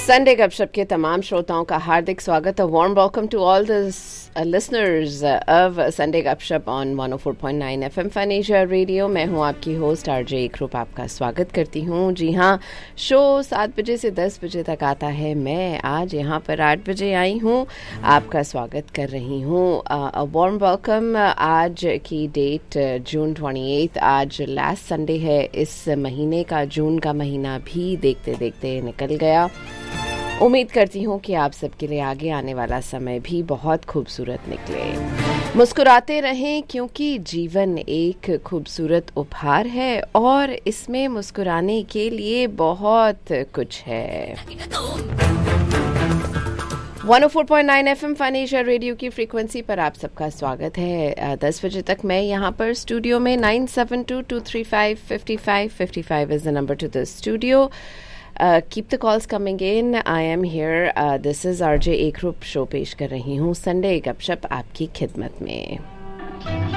Sunday गपशप के तमाम श्रोताओं का हार्दिक स्वागत है. Warm welcome to all the listeners of Sunday गपशप on 104.9 FM fun Asia radio. मैं हूं आपकी होस्ट आरजे एकरूप. आपका स्वागत करती हूं. जी हां, शो 7 बजे से 10 बजे तक आता है. मैं आज यहां पर 8 बजे आई हूं. आपका स्वागत कर रही हूं. A warm welcome. आज की डेट जून 28. आज लास्ट संडे है इस महीने का. जून का महीना भी देखते देखते निकल गया. उम्मीद करती हूँ कि आप सबके लिए आगे आने वाला समय भी बहुत खूबसूरत निकले. मुस्कुराते रहें क्योंकि जीवन एक खूबसूरत उपहार है और इसमें मुस्कुराने के लिए बहुत कुछ है. 104.9 FM फन एशिया रेडियो की फ्रीक्वेंसी पर आप सबका स्वागत है. 10 बजे तक मैं यहाँ पर स्टूडियो में. 9722355555 is the number to the studio. Keep the calls coming in. I am here. This is RJ एकरूप. शो पेश कर रही हूँ संडे गपशप आपकी खिदमत में.